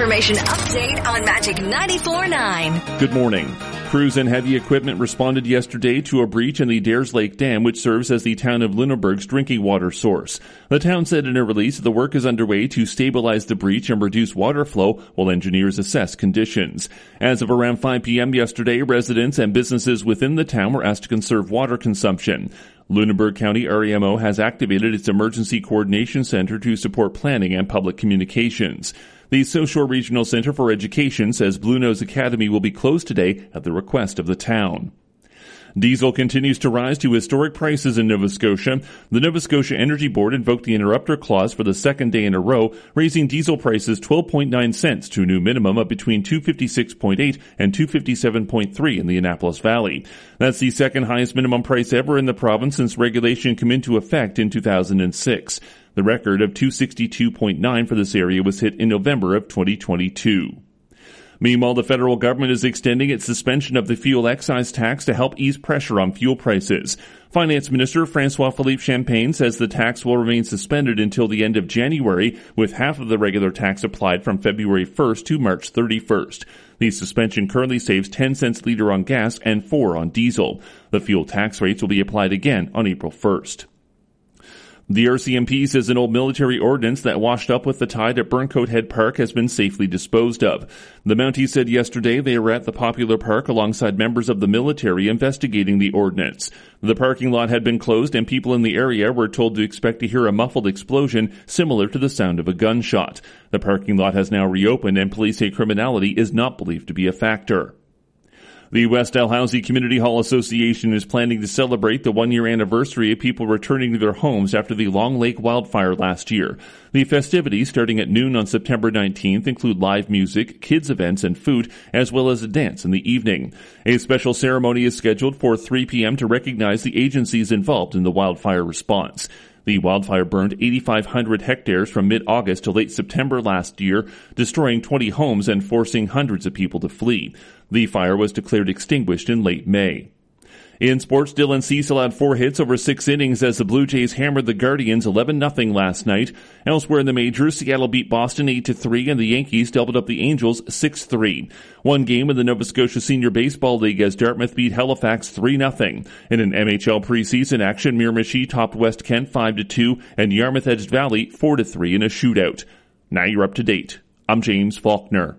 information update on Magic 94.9. Good morning. Crews and heavy equipment responded yesterday to a breach in the Dares Lake Dam, which serves as the town of Lunenburg's drinking water source. The town said in a release the work is underway to stabilize the breach and reduce water flow while engineers assess conditions. As of around 5 p.m. yesterday, residents and businesses within the town were asked to conserve water consumption. Lunenburg County REMO has activated its Emergency Coordination Center to support planning and public communications. The South Shore Regional Center for Education says Blue Nose Academy will be closed today at the request of the town. Diesel continues to rise to historic prices in Nova Scotia. The Nova Scotia Energy Board invoked the interrupter clause for the second day in a row, raising diesel prices 12.9 cents to a new minimum of between $2.56.8 and $2.57.3 in the Annapolis Valley. That's the second highest minimum price ever in the province since regulation came into effect in 2006. The record of $262.9 for this area was hit in November of 2022. Meanwhile, the federal government is extending its suspension of the fuel excise tax to help ease pressure on fuel prices. Finance Minister François-Philippe Champagne says the tax will remain suspended until the end of January, with half of the regular tax applied from February 1st to March 31st. The suspension currently saves 10 cents a litre on gas and 4 on diesel. The fuel tax rates will be applied again on April 1st. The RCMP says an old military ordnance that washed up with the tide at Burncoat Head Park has been safely disposed of. The Mounties said yesterday they were at the popular park alongside members of the military investigating the ordnance. The parking lot had been closed and people in the area were told to expect to hear a muffled explosion similar to the sound of a gunshot. The parking lot has now reopened and police say criminality is not believed to be a factor. The West Dalhousie Community Hall Association is planning to celebrate the one-year anniversary of people returning to their homes after the Long Lake wildfire last year. The festivities, starting at noon on September 19th, include live music, kids events, and food, as well as a dance in the evening. A special ceremony is scheduled for 3 p.m. to recognize the agencies involved in the wildfire response. The wildfire burned 8,500 hectares from mid-August to late September last year, destroying 20 homes and forcing hundreds of people to flee. The fire was declared extinguished in late May. In sports, Dylan Cecil had 4 hits over 6 innings as the Blue Jays hammered the Guardians 11-0 last night. Elsewhere in the majors, Seattle beat Boston 8-3 and the Yankees doubled up the Angels 6-3. One game in the Nova Scotia Senior Baseball League as Dartmouth beat Halifax 3-0. In an NHL preseason action, Miramichi topped West Kent 5-2 and Yarmouth edged Valley 4-3 in a shootout. Now you're up to date. I'm James Faulkner.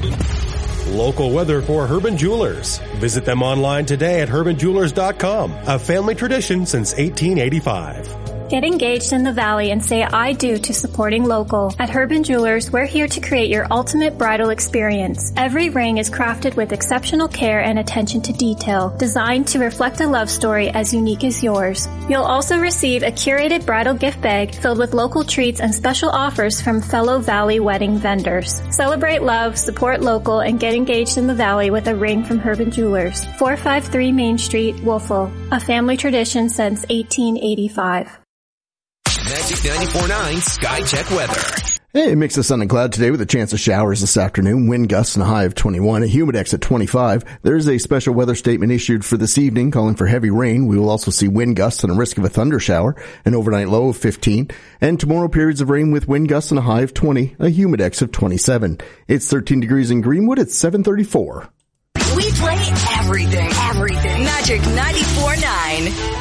Local weather for Herban Jewelers. Visit them online today at herbanjewelers.com. A family tradition since 1885. Get engaged in the Valley and say I do to supporting local. At Herban Jewelers, we're here to create your ultimate bridal experience. Every ring is crafted with exceptional care and attention to detail, designed to reflect a love story as unique as yours. You'll also receive a curated bridal gift bag filled with local treats and special offers from fellow Valley wedding vendors. Celebrate love, support local, and get engaged in the Valley with a ring from Herban Jewelers. 453 Main Street, Wolfville. A family tradition since 1885. Magic 94.9 Sky Check weather. Hey, mix of sun and cloud today with a chance of showers this afternoon. Wind gusts and a high of 21. A humidex at 25. There's a special weather statement issued for this evening calling for heavy rain. We will also see wind gusts and a risk of a thunder shower. An overnight low of 15. And tomorrow periods of rain with wind gusts and a high of 20. A humidex of 27. It's 13 degrees in Greenwood. It's 7:34. We play everything. Magic 94.9.